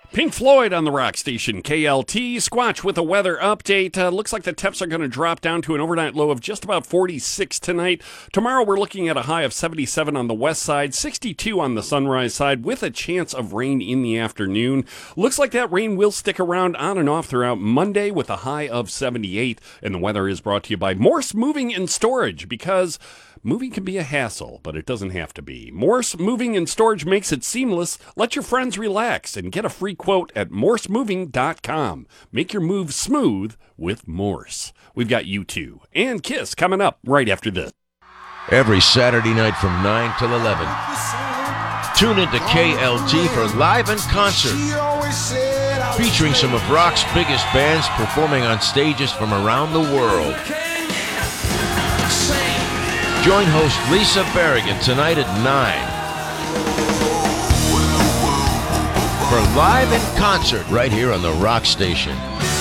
Pink Floyd on the rock station KLT. Squatch with a weather update. Looks like the temps are going to drop down to an overnight low of just about 46 tonight. Tomorrow we're looking at a high of 77 on the west side, 62 on the sunrise side, with a chance of rain in the afternoon. Looks like that rain will stick around on and off throughout Monday with a high of 78. And the weather is brought to you by Morse Moving and Storage, because moving can be a hassle, but it doesn't have to be. Morse Moving and Storage makes it seamless. Let your friends relax and get a free quote at morsemoving.com. Make your move smooth with Morse. We've got U2 and Kiss coming up right after this. Every Saturday night from 9 till 11. Tune into KLT for Live in Concert, featuring some of rock's biggest bands performing on stages from around the world. Join host Lisa Berrigan tonight at 9 for Live in Concert right here on the Rock Station.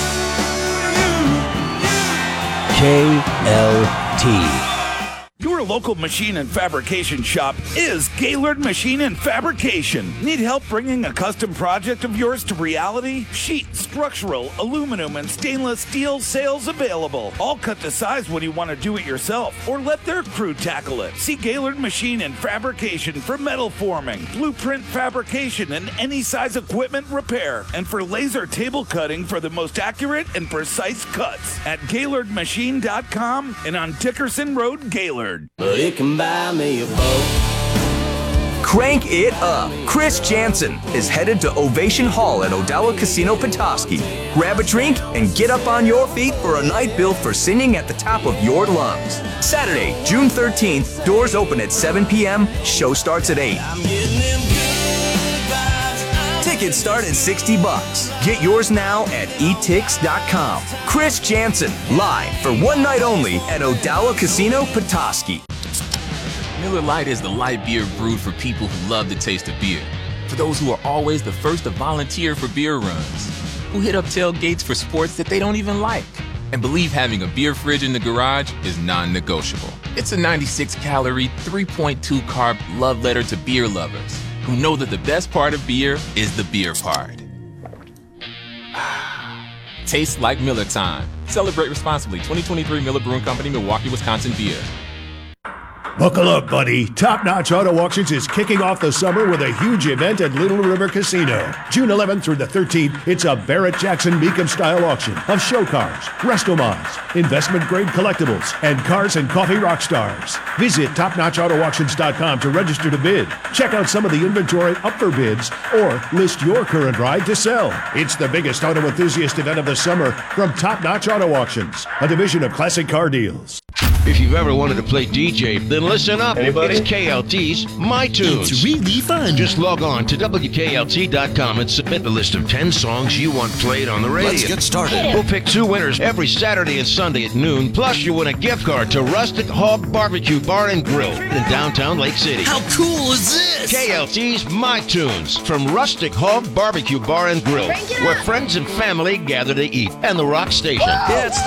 KLT. Your local machine and fabrication shop is Gaylord Machine and Fabrication. Need help bringing a custom project of yours to reality? Sheet, structural, aluminum, and stainless steel sales available. All cut to size when you want to do it yourself, or let their crew tackle it. See Gaylord Machine and Fabrication for metal forming, blueprint fabrication, and any size equipment repair, and for laser table cutting for the most accurate and precise cuts at GaylordMachine.com and on Dickerson Road, Gaylord. But it can buy me a boat. Crank it up. Chris Jansen is headed to Ovation Hall at Odawa Casino Petoskey. Grab a drink and get up on your feet for a night built for singing at the top of your lungs. Saturday, June 13th, doors open at 7 p.m., show starts at 8. I'm getting them good vibes. Tickets start at $60. Get yours now at etix.com. Chris Jansen, live for one night only at Odawa Casino Petoskey. Miller Lite is the light beer brewed for people who love the taste of beer. For those who are always the first to volunteer for beer runs, who hit up tailgates for sports that they don't even like, and believe having a beer fridge in the garage is non-negotiable. It's a 96-calorie, 3.2 carb love letter to beer lovers who know that the best part of beer is the beer part. Tastes like Miller time. Celebrate responsibly. 2023 Miller Brewing Company, Milwaukee, Wisconsin beer. Buckle up, buddy. Top Notch Auto Auctions is kicking off the summer with a huge event at Little River Casino. June 11th through the 13th, it's a Barrett-Jackson Meekum-style auction of show cars, resto-mods, investment-grade collectibles, and cars and coffee rock stars. Visit TopNotchAutoAuctions.com to register to bid. Check out some of the inventory up for bids, or list your current ride to sell. It's the biggest auto enthusiast event of the summer from Top Notch Auto Auctions, a division of Classic Car Deals. If you've ever wanted to play DJ, then listen up. Anybody? It's KLT's My Tunes. It's really fun. Just log on to WKLT.com and submit the list of 10 songs you want played on the radio. Let's get started. We'll pick 2 winners every Saturday and Sunday at noon. Plus, you win a gift card to Rustic Hog Barbecue Bar and Grill in downtown Lake City. How cool is this? KLT's My Tunes from Rustic Hog Barbecue Bar and Grill, where friends and family gather to eat, and the Rock Station. Yeah, it's